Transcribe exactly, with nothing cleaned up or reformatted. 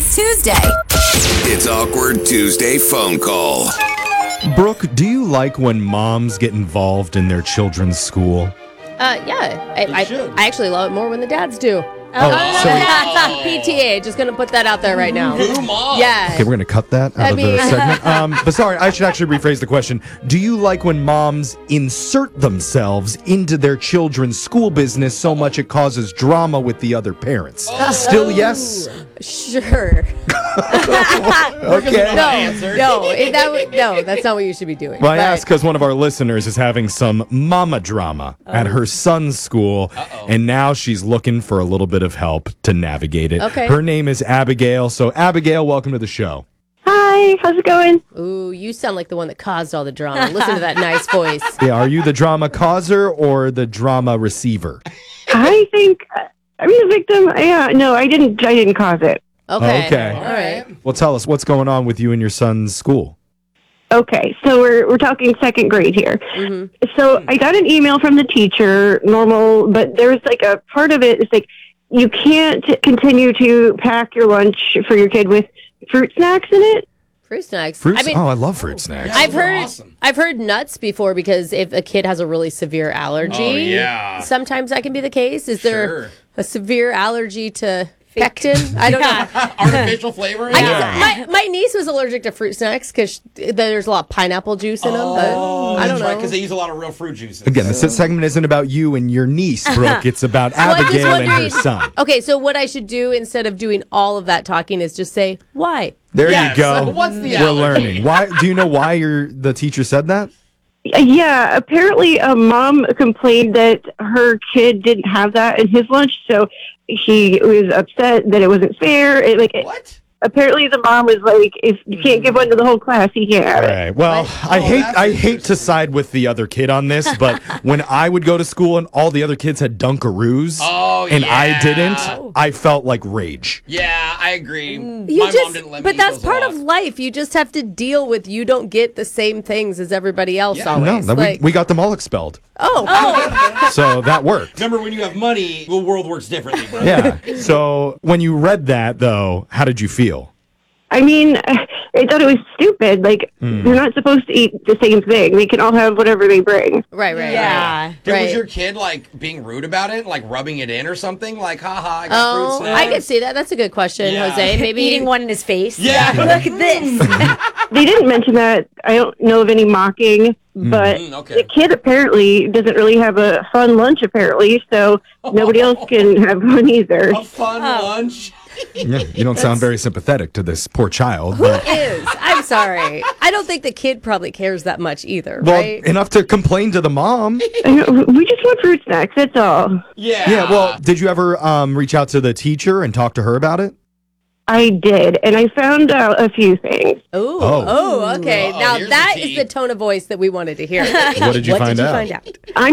It's Tuesday. It's Awkward Tuesday phone call. Brooke, do you like when moms get involved in their children's school? Uh, yeah. I, I, I actually love it more when the dads do. Oh, so P T A, just gonna put that out there right now. Who mom? Yeah. okay, we're gonna cut that out I of mean- the segment. Um, but sorry, I should actually rephrase the question. Do you like when moms insert themselves into their children's school business so much it causes drama with the other parents? Oh. Still yes? Sure. Okay. No, no, it, that, would- no, that's not what you should be doing. Well, I But- asked because one of our listeners is having some mama drama at her son's school, and now she's looking for a little bit of help to navigate it. Okay. Her name is Abigail. So, Abigail, welcome to the show. Hi, how's it going? Ooh, you sound like the one that caused all the drama. Listen to that nice voice. Yeah, are you the drama causer or the drama receiver? I think are you the victim? Yeah, no, I didn't. I didn't cause it. Okay. Okay. All right. Well, tell us what's going on with you and your son's school. Okay, so we're we're talking second grade here. Mm-hmm. So I got an email from the teacher, normal, but there's like a part of it is like you can't continue to pack your lunch for your kid with fruit snacks in it. Fruit snacks. Fruit? I mean, oh, I love fruit snacks. I've Those are heard awesome. I've heard nuts before because if a kid has a really severe allergy, Oh, yeah. sometimes that can be the case. Is there Sure. a severe allergy to pectin? I don't know. Artificial flavoring? I guess my, my niece was allergic to fruit snacks because there's a lot of pineapple juice in them. Oh, but I don't that's right, know. because they use a lot of real fruit juices. Again, this segment isn't about you and your niece, Brooke. It's about I'm just Abigail and her wondering- son. Okay, so what I should do instead of doing all of that talking is just say why. There Yes, you go. what's the We're allergy? learning. Why? Do you know why your the teacher said that? Yeah, apparently a mom complained that her kid didn't have that in his lunch, so he was upset that it wasn't fair. It, like What? apparently the mom was like, if you can't give one to the whole class, he can't have All it. right. Well, What? I Oh, hate that's I hate to interesting. side with the other kid on this, but when I would go to school and all the other kids had Dunkaroos Oh, and I yeah. didn't, I felt like rage. Yeah, I agree. You My just, mom didn't let me but eat that's those part a lot. of life. You just have to deal with you don't get the same things as everybody else Yeah. always. No, that like, we, we got them all expelled. oh, oh. So that worked. Remember, when you have money, the world works differently, bro. Yeah. So when you read that though, how did you feel? I mean, I thought it was stupid. Like, they're not supposed to eat the same thing. They can all have whatever they bring. right, right, Yeah. Dude, right. was your kid, like, being rude about it? Like, rubbing it in or something? Like, haha, I got fruit Oh, snacks. I could see that. That's a good question, Yeah. Jose. Maybe Eating one in his face. Yeah. Look at this. They didn't mention that. I don't know of any mocking, but Mm, okay. the kid apparently doesn't really have a fun lunch, apparently, so nobody else can have one either. A fun lunch. Yeah, you don't sound very sympathetic to this poor child. Who But, is? I'm sorry. I don't think the kid probably cares that much either, well, right? enough to complain to the mom. I know, we just want fruit snacks, that's all. Yeah. Yeah. Well, did you ever um, reach out to the teacher and talk to her about it? I did, and I found out a few things. Ooh. Oh. Oh, okay. Uh-oh, now here's that the is tea. the tone of voice that we wanted to hear. What did you what find did you out? find out? I'm